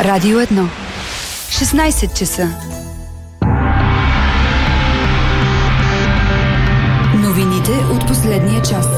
Радио 1. 16 часа. Новините от последния час.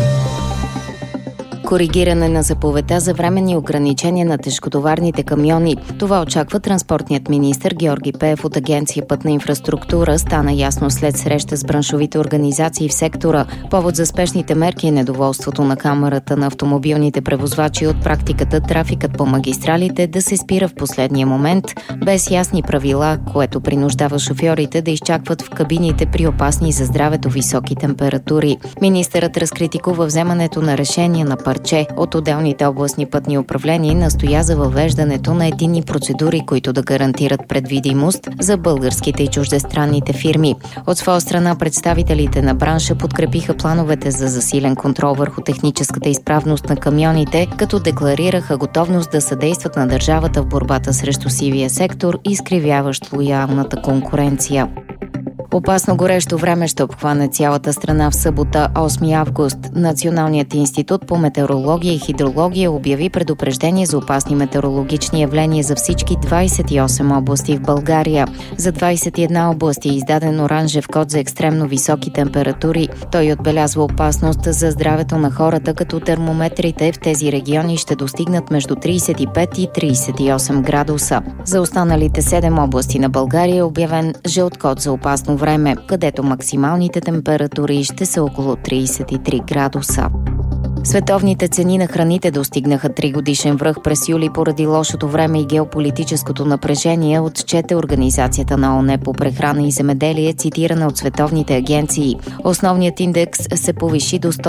Коригиране на заповедта за временни ограничения на тежкотоварните камиони. Това очаква транспортният министър Георги Пеев от Агенция Пътна инфраструктура. Стана ясно след среща с браншовите организации в сектора. Повод за спешните мерки е недоволството на Камарата на автомобилните превозвачи от практиката трафикът по магистралите да се спира в последния момент, без ясни правила, което принуждава шофьорите да изчакват в кабините при опасни за здравето високи температури. Министърът разкритикува вземането на решения на парче от отделните областни пътни управления и настоя за въвеждането на единни процедури, които да гарантират предвидимост за българските и чуждестранните фирми. От своя страна представителите на бранша подкрепиха плановете за засилен контрол върху техническата изправност на камионите, като декларираха готовност да съдействат на държавата в борбата срещу сивия сектор, изкривяващ лоялната конкуренция. Опасно горещо време ще обхване цялата страна в събота, 8 август. Националният институт по метеорология и хидрология обяви предупреждение за опасни метеорологични явления за всички 28 области в България. За 21 области е издаден оранжев код за екстремно високи температури. Той отбелязва опасност за здравето на хората, като термометрите в тези региони ще достигнат между 35 и 38 градуса. За останалите 7 области на България е обявен жълт код за опасно време, където максималните температури ще са около 33 градуса. Световните цени на храните достигнаха 3-годишен връх през юли поради лошото време и геополитическото напрежение, отчете Организацията на ООН по прехрана и земеделие, цитирана от световните агенции. Основният индекс се повиши до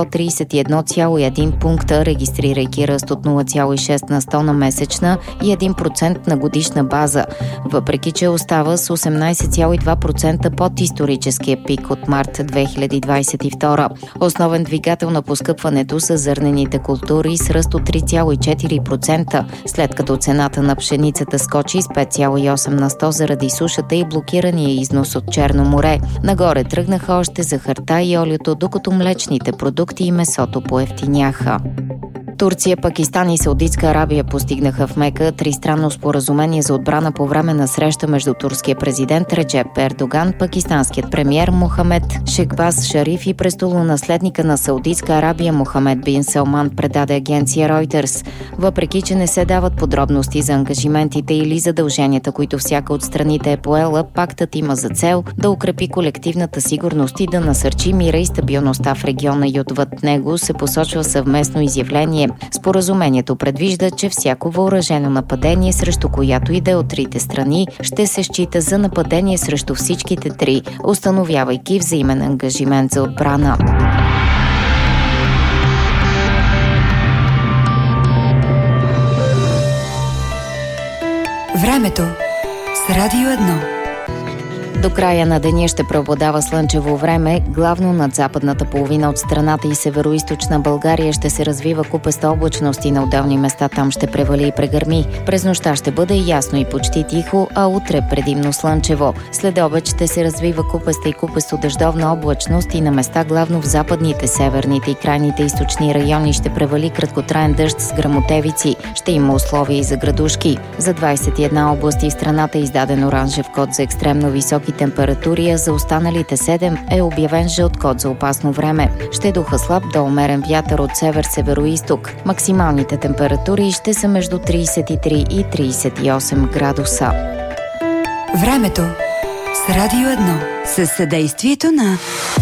131,1 пункта, регистрирайки ръст от 0,6 на 100 на месечна и 1% на годишна база, въпреки че остава с 18,2% под историческия пик от март 2022. Основен двигател на поскъпването са зърнените култури с ръст от 3,4%, след като цената на пшеницата скочи с 5,8 на 100 заради сушата и блокирания износ от Черно море. Нагоре тръгнаха още захарта и олиото, докато млечните продукти и месото поевтиняха. Турция, Пакистан и Саудитска Арабия постигнаха в Мека тристранно споразумение за отбрана по време на среща между турския президент Реджеп Ердоган, пакистанският премиер Мохамед Шехбаз Шариф и престолонаследника на Саудитска Арабия Мохамед бин Салман, предаде агенция Reuters. Въпреки че не се дават подробности за ангажиментите или задълженията, които всяка от страните е поела, пактът има за цел да укрепи колективната сигурност и да насърчи мира и стабилността в региона и отвъд него, се посочва съвместно изявление. Споразумението предвижда, че всяко въоръжено нападение срещу която и да е от трите страни ще се счита за нападение срещу всичките три, установявайки взаимен ангажимент за отбрана. Времето с Радио 1. До края на деня ще преобладава слънчево време, главно над западната половина от страната и североизточна България ще се развива купеста облачност и на отделни места там ще превали и прегърми. През нощта ще бъде ясно и почти тихо, а утре предимно слънчево. След обед ще се развива купеста и купесто-дъждовна облачност и на места главно в западните, северните и крайните източни райони ще превали краткотраен дъжд с гръмотевици. Ще има условия и за градушки. За 21 области в страната е издаден оранжев код за екстремно високи температури, а за останалите 7 е обявен жълт код за опасно време. Ще духа слаб до умерен вятър от север-североизток. Максималните температури ще са между 33 и 38 градуса. Времето с Радио 1 със съдействието на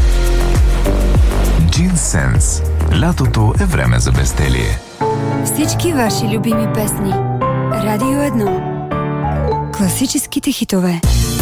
Джинсенс. Лятото е време за безделие. Всички ваши любими песни. Радио 1. Класическите хитове.